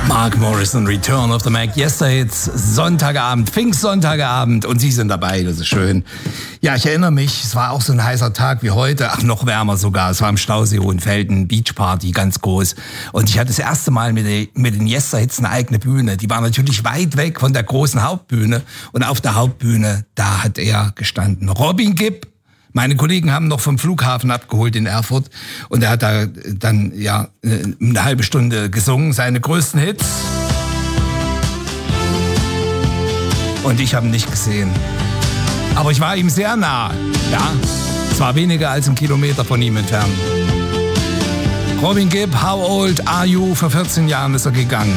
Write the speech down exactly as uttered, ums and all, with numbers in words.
Mark Morrison, Return of the Mac, Yesterhits, Sonntagabend, Pfingstsonntagabend und Sie sind dabei, das ist schön. Ja, ich erinnere mich, es war auch so ein heißer Tag wie heute, ach noch wärmer sogar, es war im Stausee Hohenfelden, Beachparty, ganz groß. Und ich hatte das erste Mal mit, den, mit den Yesterhits eine eigene Bühne, die war natürlich weit weg von der großen Hauptbühne und auf der Hauptbühne, da hat er gestanden, Robin Gibb. Meine Kollegen haben noch vom Flughafen abgeholt in Erfurt und er hat da dann ja eine halbe Stunde gesungen, seine größten Hits. Und ich habe ihn nicht gesehen. Aber ich war ihm sehr nah. Ja, es war weniger als ein Kilometer von ihm entfernt. Robin Gibb, How Old Are You? Vor vierzehn Jahren ist er gegangen.